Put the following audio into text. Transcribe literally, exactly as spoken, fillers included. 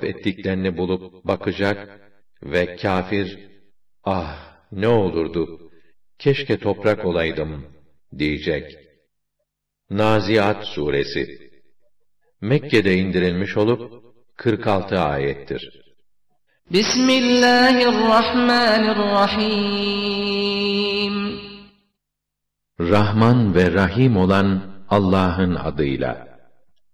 ettiklerini bulup bakacak ve kafir, ah ne olurdu, keşke toprak olaydım diyecek. Naziat suresi Mekke'de indirilmiş olup kırk altı ayettir. Bismillahirrahmanirrahim. Rahman ve Rahim olan Allah'ın adıyla.